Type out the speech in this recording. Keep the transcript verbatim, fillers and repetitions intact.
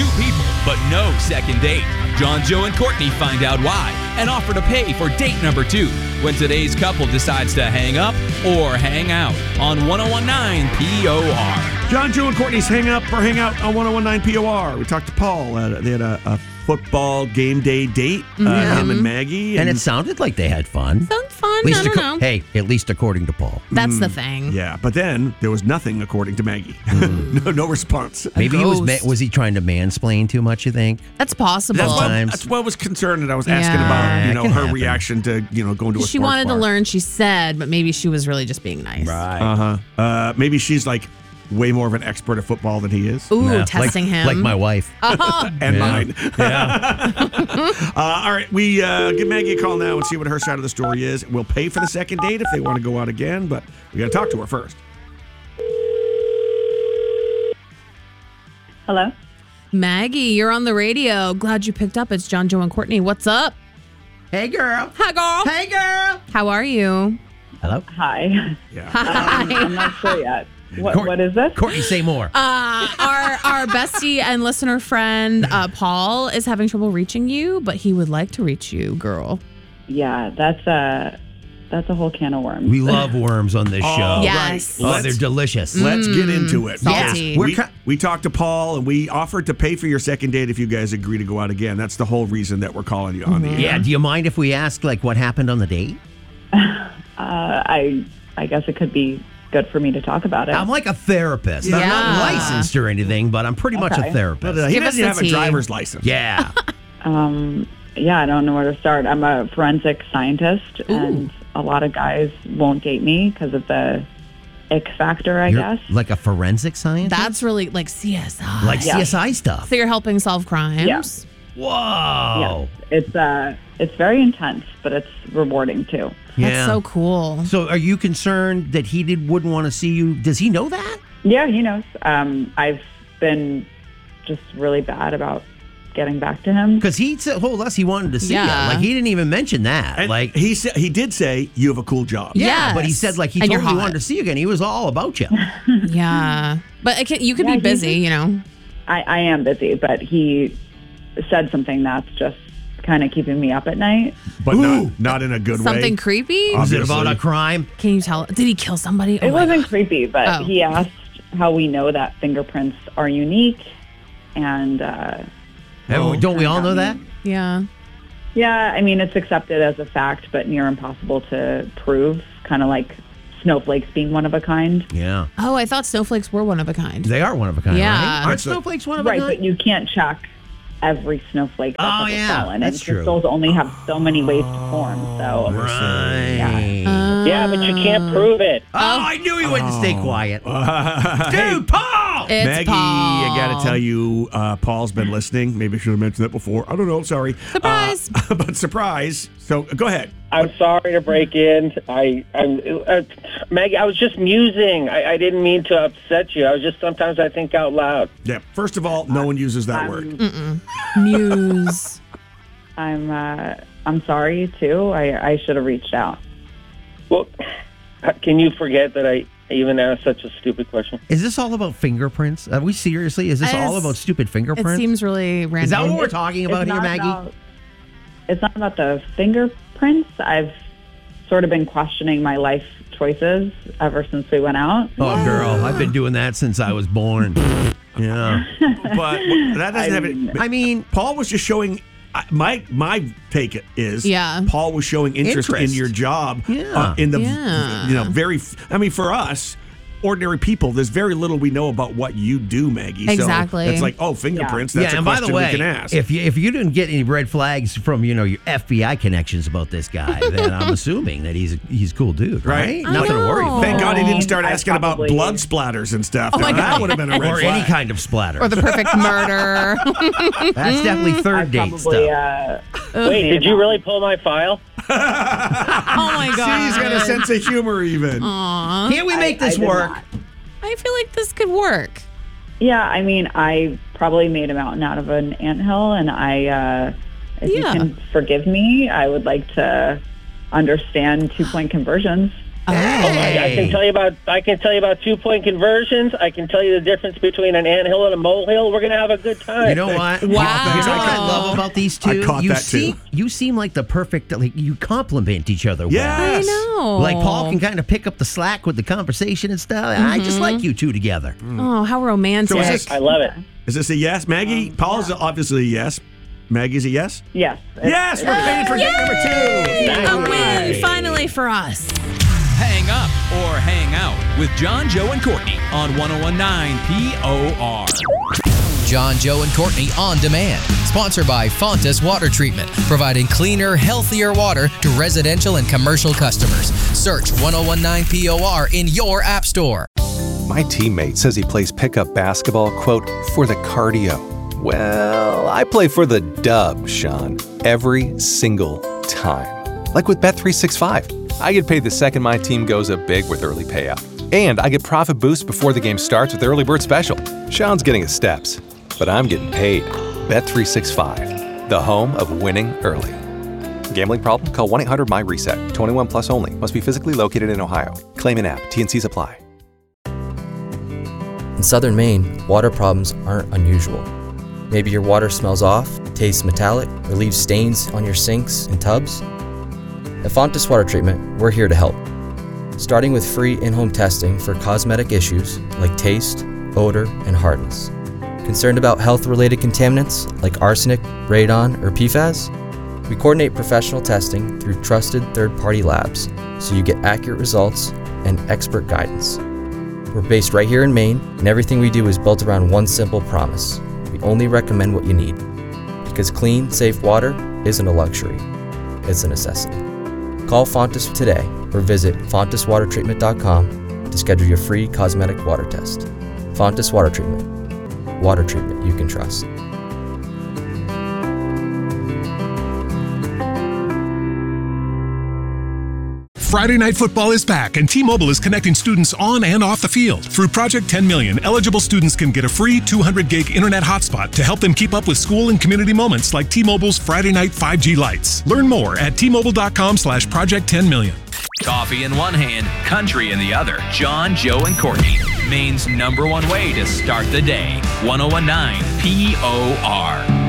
two people, but no second date. John, Joe, and Courtney find out why and offer to pay for date number two when today's couple decides to hang up or hang out on one oh one nine P O R. John, Joe, and Courtney's Hang Up or Hang Out on one oh one nine P O R. We talked to Paul. Uh, they had a, a football game day date, uh, Yeah. him and Maggie. And it sounded like they had fun. Sounds fun. At least I don't acco- know. Hey, at least according to Paul. That's the thing. Yeah, but then there was nothing according to Maggie. no, no response. Maybe he was ma- ghost. was he trying to mansplain too much, you think? That's possible. That's what, Sometimes. that's what I was concerned that I was asking Yeah. about, you It know, can her happen. reaction to, you know, going to a She sports wanted bar. to learn, she said, but maybe she was really just being nice. Uh-huh. Uh, maybe she's like way more of an expert at football than he is. Ooh, Yeah, testing like, him. Like my wife. Oh, And Yeah. mine. Yeah. Uh, all right, we uh, give Maggie a call now and see what her side of the story is. We'll pay for the second date if they want to go out again, but we got to talk to her first. Hello? Maggie, you're on the radio. Glad you picked up. It's John, Joe, and Courtney. What's up? Hey, girl. Hi, girl. Hey, girl. How are you? Hello. Hi. Yeah. I'm not sure yet. What, Court- what is this? Courtney, say more. Uh, our our bestie and listener friend uh, Paul is having trouble reaching you, but he would like to reach you, girl. Yeah, that's a, that's a whole can of worms. we love worms on this Oh, show. Yes. right. Oh, Let's- they're delicious. Let's get into it. salty. Because We, We're ki- we talked to Paul and we offered to pay for your second date if you guys agree to go out again. That's the whole reason that we're calling you on the air. Yeah, do you mind if we ask, like, what happened on the date? Uh, I I guess it could be good for me to talk about it. I'm like a therapist. I'm not Yeah. licensed or anything, but I'm pretty much a Okay. therapist. But uh, he Give us doesn't the have a tea. driver's license. Yeah. Um, yeah, I don't know where to start. I'm a forensic scientist, and a lot of guys won't date me because of the ick factor, I You're guess. like a forensic scientist? That's really like C S I. like Yeah. C S I stuff. So you're helping solve crimes? Yeah. Whoa. Yes. It's, uh, it's very intense, but it's rewarding, too. That's so cool. So are you concerned that he did wouldn't want to see you? Does he know that? Yeah, he knows. Um, I've been just really bad about getting back to him. Because he told us he wanted to see Yeah. you. Like, he didn't even mention that. And like, he said he did say you have a cool job. yeah, but he Yes. said, like, he And told you're me he hot. wanted to see you again. He was all about you. Yeah. But it can, you could Yeah, be he busy, just- you know. I, I am busy, but he said something that's just kind of keeping me up at night. But not, not in a good Something way. creepy? Is it about Obviously. a crime? Can you tell? Did he kill somebody? Oh It my wasn't God. creepy, but Oh. he asked how we know that fingerprints are unique. And uh, Hey, Don't we all know that? Yeah. yeah, I mean, it's accepted as a fact, but near impossible to prove, kind of like snowflakes being one of a kind. Yeah. Oh, I thought snowfles were one of a kind. They are one of a kind, Yeah. right? Aren't So- snowflakes one of Right, a kind? but you can't check every snowflake that's Oh, ever yeah, fallen. that's and true. crystals only have so many ways to form. So Right. Uh, Yeah, but you can't prove it. Oh, I knew he wouldn't stay quiet. Dude, Paul! It's Maggie, Paul. I got to tell you, uh, Paul's been listening. Maybe I should have mentioned that before. I don't know. Sorry. Surprise. Uh, but surprise. So go ahead. I'm sorry to break in. I, I'm, uh, Maggie, I was just musing. I, I didn't mean to upset you. I was just sometimes I think out loud. Yeah. First of all, no one uses that word. Muse. I'm uh, I'm sorry too. I, I should have reached out. Well, can you forget that I even asked such a stupid question? Is this all about fingerprints? Are we seriously? Is this As- all about stupid It fingerprints? seems really random. Is that what we're talking about It's here, not Maggie? about- it's not about the fingerprints. I've sort of been questioning my life choices ever since we went out. Oh, girl, I've been doing that since I was born. Yeah. But that doesn't I have mean- it. I mean, Paul was just showing. I- My my take is, Yeah. Paul was showing interest, Interest. in your job. Yeah. uh, in the Yeah. you know very. I mean, for us, ordinary people, there's very little we know about what you do, Maggie. Exactly. So it's like, oh, fingerprints. That's yeah, a and by question the way, we can ask. if you if you didn't get any red flags from you know your F B I connections about this guy, then I'm assuming that he's a, he's a cool dude, right? Right. Nothing to worry know. about. Thank God he didn't start I asking about probably- blood splatters and stuff. Oh my Now, that God. would have been a red or flag. any kind of splatter. Or the perfect murder. That's definitely third I date probably, stuff. uh, Wait, did you really pull my file? Oh my God. She's got a sense of humor, even. Can't we make I- I this did work? not. I feel like this could work. Yeah, I mean, I probably made a mountain out of an anthill, and I, uh, if Yeah. you can forgive me, I would like to understand two-point conversions. I, I can tell you about I can tell you about two point conversions. I can tell you the difference between an anthill and a molehill. We're gonna have a good time. You know what? Wow. You know what I love about these two? I caught you that, too. seem, You seem like the perfect, like, you complement each other well. Yes. I know. Like, Paul can kind of pick up the slack with the conversation and stuff. I just like you two together. Oh, how romantic. So is this, I love it. is this a yes, Maggie? Um, Paul's obviously a yes. Maggie's a yes. Yes. Yes, we're paying for date number two. A win finally for us. Hang up or hang out with John, Joe, and Courtney on one oh one nine P O R. John, Joe, and Courtney on demand. Sponsored by Fontas Water Treatment, providing cleaner, healthier water to residential and commercial customers. Search one oh one nine P O R in your app store. My teammate says he plays pickup basketball, quote, for the cardio. Well, I play for the dub, Sean, every single time. Like with Bet three sixty-five. I get paid the second my team goes up big with early payout. And I get profit boost before the game starts with Early Bird Special. Sean's getting his steps, but I'm getting paid. Bet three sixty-five, the home of winning early. Gambling problem? Call one eight hundred M Y reset. twenty-one plus only. Must be physically located in Ohio. Claim in app. T and Cs apply. In southern Maine, water problems aren't unusual. Maybe your water smells off, tastes metallic, or leaves stains on your sinks and tubs. At Fontas Water Treatment, we're here to help. Starting with free in-home testing for cosmetic issues like taste, odor, and hardness. Concerned about health-related contaminants like arsenic, radon, or P FAS? We coordinate professional testing through trusted third-party labs so you get accurate results and expert guidance. We're based right here in Maine, and everything we do is built around one simple promise. We only recommend what you need. Because clean, safe water isn't a luxury, it's a necessity. Call Fontas today or visit fontas water treatment dot com to schedule your free cosmetic water test. Fontas Water Treatment. Water treatment you can trust. Friday Night Football is back, and T-Mobile is connecting students on and off the field. Through Project ten million, eligible students can get a free two hundred gig internet hotspot to help them keep up with school and community moments like T-Mobile's Friday Night five G Lights. Learn more at T Mobile dot com slash project ten million. Coffee in one hand, country in the other. John, Joe, and Courtney. Maine's number one way to start the day. one oh one nine P O R.